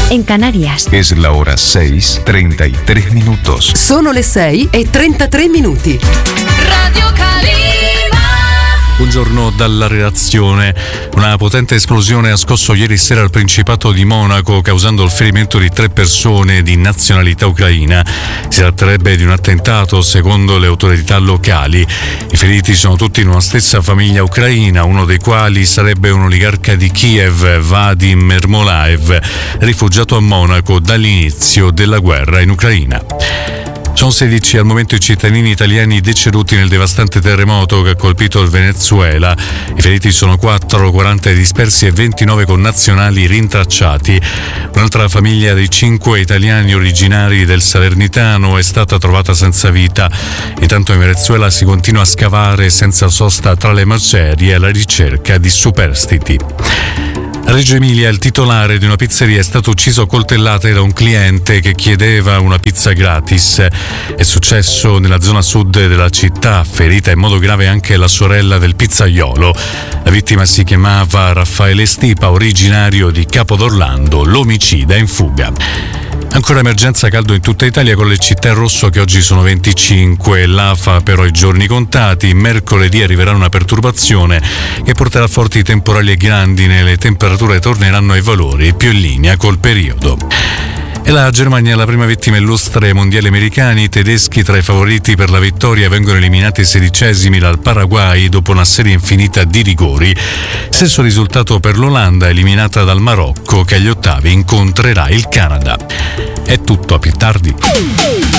en Canarias. Es la hora 6:33 minutos. Sono le 6:33. Radio Calima. Buongiorno dalla redazione. Una potente esplosione ha scosso ieri sera il Principato di Monaco, causando il ferimento di 3 persone di nazionalità ucraina. Si tratterebbe di un attentato, secondo le autorità locali. I feriti sono tutti in una stessa famiglia ucraina, uno dei quali sarebbe un oligarca di Kiev, Vadim Ermolaev, rifugiato a Monaco dall'inizio della guerra in Ucraina. Sono 16 al momento i cittadini italiani deceduti nel devastante terremoto che ha colpito il Venezuela. I feriti sono 4, 40 dispersi e 29 connazionali rintracciati. Un'altra famiglia di 5 italiani originari del Salernitano è stata trovata senza vita. Intanto in Venezuela si continua a scavare senza sosta tra le macerie alla ricerca di superstiti. A Reggio Emilia il titolare di una pizzeria è stato ucciso a coltellate da un cliente che chiedeva una pizza gratis. È successo nella zona sud della città, ferita in modo grave anche la sorella del pizzaiolo. La vittima si chiamava Raffaele Stipa, originario di Capodorlando, l'omicida in fuga. Ancora emergenza caldo in tutta Italia con le città in rosso che oggi sono 25, l'AFA però i giorni contati. Mercoledì arriverà una perturbazione che porterà forti temporali e grandine, le temperature torneranno ai valori più in linea col periodo. E la Germania è la prima vittima illustre ai mondiali americani. I tedeschi tra i favoriti per la vittoria vengono eliminati 16esimi dal Paraguay dopo una serie infinita di rigori. Stesso risultato per l'Olanda, eliminata dal Marocco, che agli ottavi incontrerà il Canada. È tutto, a più tardi.